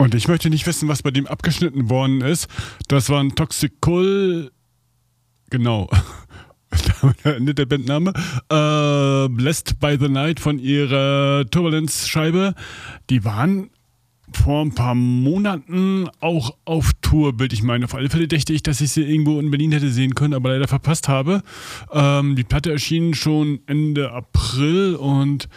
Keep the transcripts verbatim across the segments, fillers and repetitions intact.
Und ich möchte nicht wissen, was bei dem abgeschnitten worden ist. Das war ein Toxicol. Genau. Da endet der Bandname. Äh, Blessed by the Night von ihrer Turbulence-Scheibe. Die waren vor ein paar Monaten auch auf Tour, bilde ich meine. Auf alle Fälle dachte ich, dass ich sie irgendwo in Berlin hätte sehen können, aber leider verpasst habe. Ähm, die Platte erschien schon Ende April und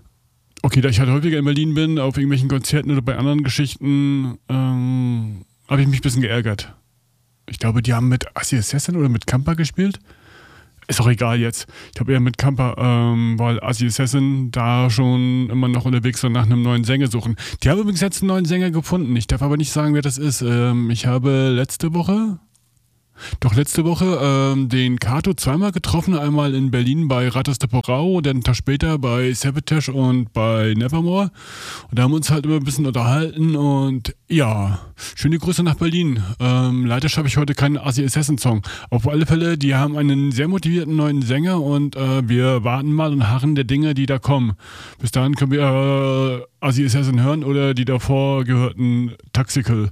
okay, da ich halt häufiger in Berlin bin, auf irgendwelchen Konzerten oder bei anderen Geschichten, ähm, habe ich mich ein bisschen geärgert. Ich glaube, die haben mit Assi Assassin oder mit Kampa gespielt. Ist auch egal jetzt. Ich glaube eher mit Kampa, ähm, weil Assi Assassin da schon immer noch unterwegs war nach einem neuen Sänger suchen. Die haben übrigens jetzt einen neuen Sänger gefunden. Ich darf aber nicht sagen, wer das ist. Ähm, ich habe letzte Woche... Doch letzte Woche ähm, den Kato zweimal getroffen, einmal in Berlin bei Ratas de Porau, dann einen Tag später bei Sabotage und bei Nevermore. Und da haben wir uns halt immer ein bisschen unterhalten und ja, schöne Grüße nach Berlin. Ähm, leider schaffe ich heute keinen Assi Assassin Song. Auf alle Fälle, die haben einen sehr motivierten neuen Sänger und äh, wir warten mal und harren der Dinge, die da kommen. Bis dahin können wir äh, Assi Assassin hören oder die davor gehörten Toxical.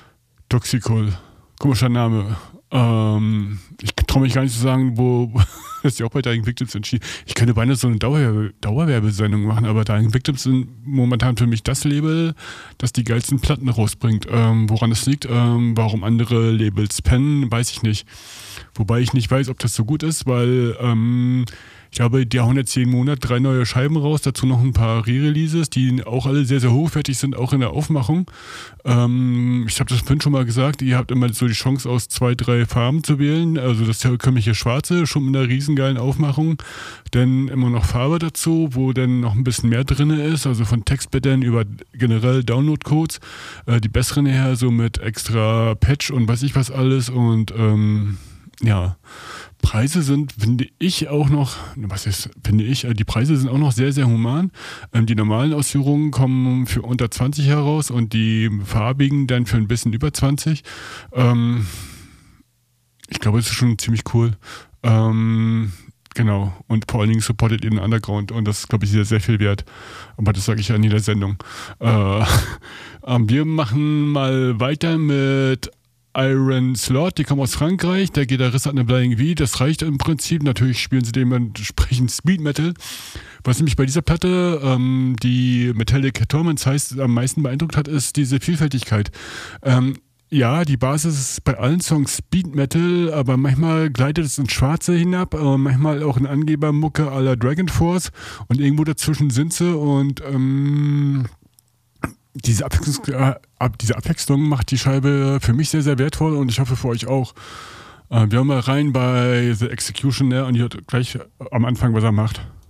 Toxical. Komischer Name. Ähm, ich traue mich gar nicht zu sagen, wo dass die auch bei Dying Victims entschieden. Ich könnte beinahe so eine Dauerwerbe, Dauerwerbesendung machen, aber Dying Victims sind momentan für mich das Label, das die geilsten Platten rausbringt. Ähm, woran es liegt, ähm, warum andere Labels pennen, weiß ich nicht. Wobei ich nicht weiß, ob das so gut ist, weil ähm, ich glaube, die hauen jetzt jeden Monat drei neue Scheiben raus, dazu noch ein paar Re-Releases, die auch alle sehr, sehr hochwertig sind, auch in der Aufmachung. Ähm, ich habe das vorhin schon mal gesagt, ihr habt immer so die Chance aus zwei, drei Farben zu wählen, also das herkömmliche Schwarze, schon mit einer riesengeilen Aufmachung, dann immer noch Farbe dazu, wo dann noch ein bisschen mehr drin ist, also von Textblättern über generell Download-Codes, äh, die besseren her, so mit extra Patch und weiß ich was alles und ähm, ja, Preise sind, finde ich, auch noch, was ist, finde ich, die Preise sind auch noch sehr, sehr human. Ähm, die normalen Ausführungen kommen für unter zwanzig heraus und die farbigen dann für ein bisschen über zwanzig. Ähm, ich glaube, das ist schon ziemlich cool. Ähm, genau. Und vor allen Dingen supportet ihr den Underground und das ist, glaube ich, sehr, sehr viel wert. Aber das sage ich ja in jeder Sendung. Äh, ähm, wir machen mal weiter mit Iron Slot, die kommen aus Frankreich, der Gitarrist hat eine Flying V, das reicht im Prinzip, natürlich spielen sie dementsprechend Speed Metal. Was nämlich bei dieser Platte, ähm, die Metallic Torments heißt, am meisten beeindruckt hat, ist diese Vielfältigkeit. Ähm, ja, die Basis ist bei allen Songs Speed Metal, aber manchmal gleitet es ins Schwarze hinab, aber manchmal auch in Angebermucke à la Dragon Force und irgendwo dazwischen sind sie und ähm, Diese Abwechslung, äh, diese Abwechslung macht die Scheibe für mich sehr, sehr wertvoll und ich hoffe für euch auch. Äh, wir haben mal rein bei The Executioner und ihr hört gleich am Anfang, was er macht.